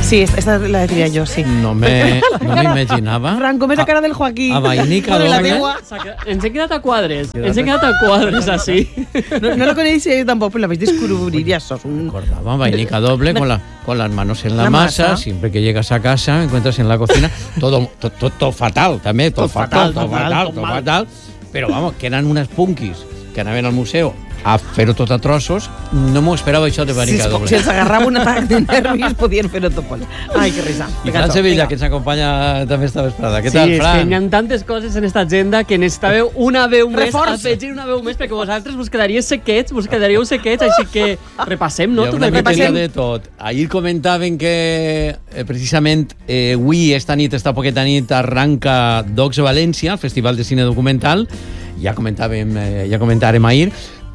Sí, esta la diría yo, sí. No me imaginava. Franco, més la cara del Joaquín. A vainica doble. Ens hem quedat a quadres. Así. No lo conocía yo tampoco, pero la veis descubrir ya sos un... Recordaba, vainica doble con las manos en la masa. Siempre que llegas a casa, encuentras en la cocina todo fatal, también. Todo fatal. Pero vamos, que eran unas punkis que anaven al museu a fer-ho tot a trossos. No m'ho esperava això de vainica doble. Si els agarrava un atac de nervis, podien fer-ho tot. Ai, que risa. I Fran Sevilla, que ens acompanya també esta vesprada. Què tal, Fran? Sí, és que hi ha tantes coses en esta agenda que necessitàveu una veu més, afegir una veu més, perquè vosaltres vos quedaríeu sequets, així que repassem, no? Hi ha una miqueta de tot. Ahir comentaven que precisament avui, esta poqueta nit, arranca Docs València, el Festival de Cine Documental. Ja comentàrem ahir.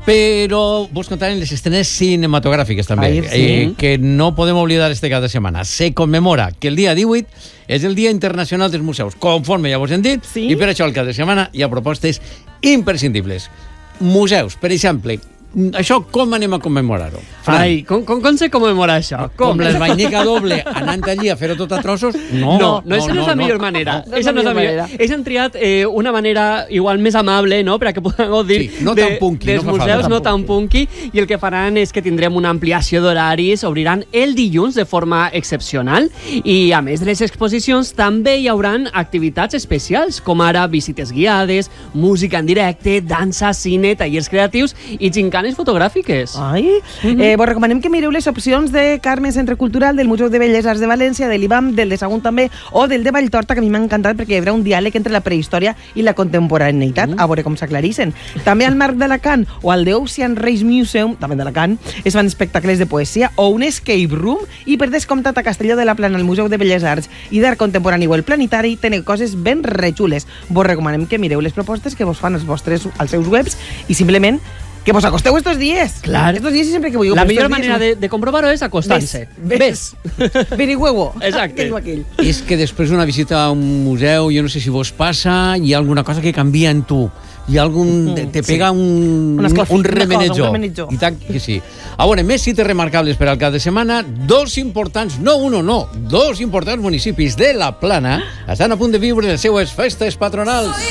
Però vos contarem les estrenes cinematogràfiques també, que no podem oblidar este cap de setmana. Se commemora que el dia 18 és el Dia Internacional dels Museus, conforme ja vos hem dit, i per això el cap de setmana hi ha propostes imprescindibles. Museus, per exemple, això com anem a commemorar-ho? Ai, com se commemora això? Com les vainica doble anant allí a fer-ho tot a trossos? No, esa no és la millor manera. Esa no és la millor. Ells han triat una manera igual més amable, no?, per a que puguem gaudir dels museus, no tan punky, i el que faran és que tindrem una ampliació d'horaris, obriran el dilluns de forma excepcional, i a més de les exposicions també hi hauran activitats especials, com ara visites guiades, música en directe, dansa, cine, tallers creatius i gincanes fotogràfiques. Ai, vos recomanem que mireu les opcions de Carme Centre Cultural, del Museu de Belles Arts de València, de l'IBAM, del de Sagunt també, o del de Valltorta, que a mi m'ha encantat perquè hi haurà un diàleg entre la prehistòria i la contemporaneïtat, a veure com s'aclarissen. També al Marc d'Alacant o al The Ocean Race Museum, també d'Alacant, es fan espectacles de poesia o un escape room, i per descomptat a Castelló de la Plana, al Museu de Belles Arts i d'Art Contemporani o el Planetari, tenen coses ben rechules. Vos recomanem que mireu les propostes que vos fan als seus webs i simplement que vos acosteu estos días. Claro. Estos días y siempre que voy. La millor manera de comprovar-ho és acostant-se. Ves. Verigüevo. Exacte. És que després d'una visita a un museu, jo no sé si vos passa, hi ha alguna cosa que canvia en tu. Hi ha algun... te pega un remenejó. I tant que sí. A veure, més cites remarcables per al cap de setmana. Dos importants municipis de la Plana estan a punt de viure les seues festes patronals.